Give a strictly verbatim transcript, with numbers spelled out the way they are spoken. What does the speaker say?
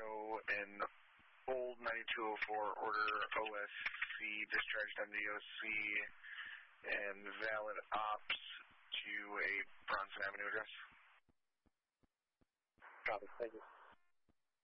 show an old ninety-two oh four order O S C discharged M D O C and valid ops to a Bronson Avenue address. Copy. Thank you.